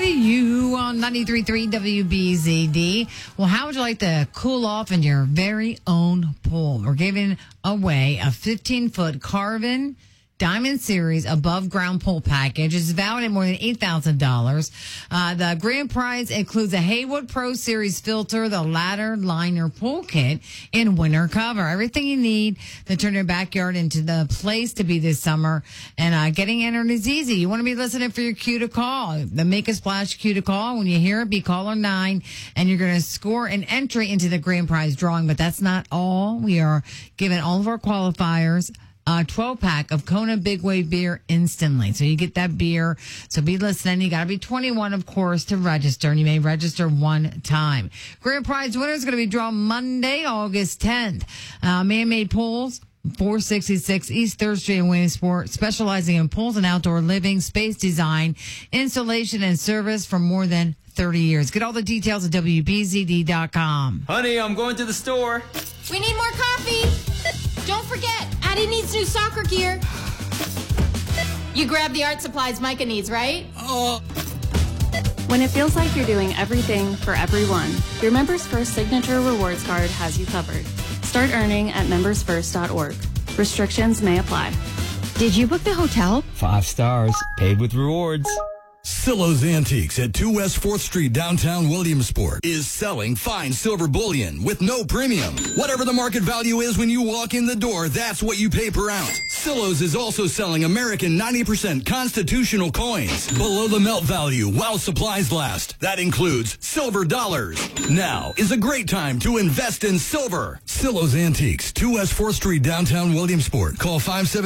to you on 93.3 WBZD. Well, how would you like to cool off in your very own pool? We're giving away a 15-foot Carvin Diamond Series above ground pool package. It's valued at more than $8,000. The grand prize includes a Haywood Pro Series filter, the ladder liner pool kit, and winter cover. Everything you need to turn your backyard into the place to be this summer. And getting entered is easy. You want to be listening for your cue to call. The Make a Splash cue to call. When you hear it, be caller 9, and you're going to score an entry into the grand prize drawing. But that's not all. We are giving all of our qualifiers a 12-pack of Kona Big Wave beer instantly. So you get that beer. So be listening. You got to be 21, of course, to register, and you may register one time. Grand prize winner is going to be drawn Monday, August 10th. Man-made pools, 466 East 3rd Street in Williamsport, specializing in pools and outdoor living, space design, installation, and service for more than 30 years. Get all the details at WBZD.com. Honey, I'm going to the store. We need more coffee. Don't forget, Addie needs new soccer gear. You grabbed the art supplies Micah needs, right? When it feels like you're doing everything for everyone, your Members First Signature Rewards Card has you covered. Start earning at membersfirst.org. Restrictions may apply. Did you book the hotel? 5 stars, paid with rewards. Silo's Antiques at 2 West 4th Street, downtown Williamsport, is selling fine silver bullion with no premium. Whatever the market value is when you walk in the door, that's what you pay per ounce. Silo's is also selling American 90% constitutional coins below the melt value while supplies last. That includes silver dollars. Now is a great time to invest in silver. Silo's Antiques, 2 West 4th Street, downtown Williamsport. Call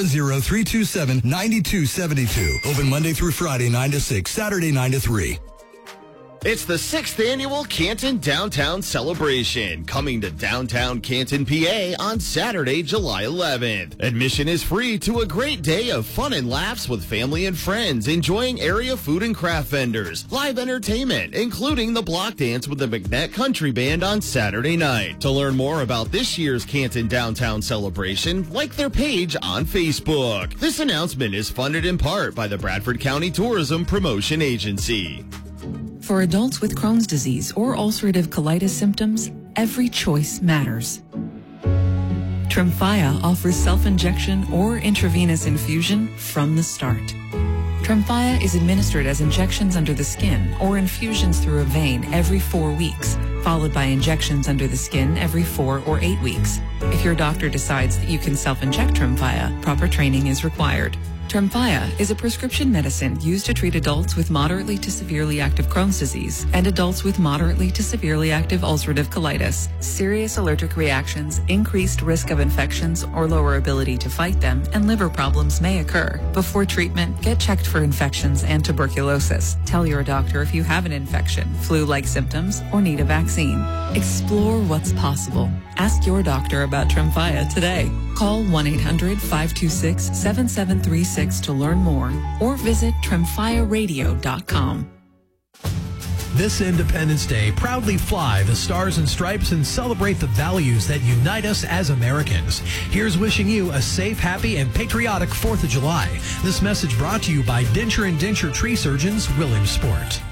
570-327-9272. Open Monday through Friday, 9 to 6. Saturday 9 to 3. It's the 6th annual Canton Downtown Celebration, coming to downtown Canton, PA on Saturday, July 11th. Admission is free to a great day of fun and laughs with family and friends, enjoying area food and craft vendors, live entertainment, including the block dance with the McNett Country Band on Saturday night. To learn more about this year's Canton Downtown Celebration, like their page on Facebook. This announcement is funded in part by the Bradford County Tourism Promotion Agency. For adults with Crohn's disease or ulcerative colitis symptoms, every choice matters. Tremfya offers self-injection or intravenous infusion from the start. Tremfya is administered as injections under the skin or infusions through a vein every 4 weeks, followed by injections under the skin every 4 or 8 weeks. If your doctor decides that you can self-inject Tremfya, proper training is required. Tremfya is a prescription medicine used to treat adults with moderately to severely active Crohn's disease and adults with moderately to severely active ulcerative colitis. Serious allergic reactions, increased risk of infections or lower ability to fight them, and liver problems may occur. Before treatment, get checked for infections and tuberculosis. Tell your doctor if you have an infection, flu-like symptoms, or need a vaccine. Explore what's possible. Ask your doctor about Tremfya today. Call 1-800-526-7736 to learn more or visit tremfyaradio.com. This Independence Day, proudly fly the Stars and Stripes and celebrate the values that unite us as Americans. Here's wishing you a safe, happy, and patriotic 4th of July. This message brought to you by Dincher & Dincher Tree Surgeons, Williamsport.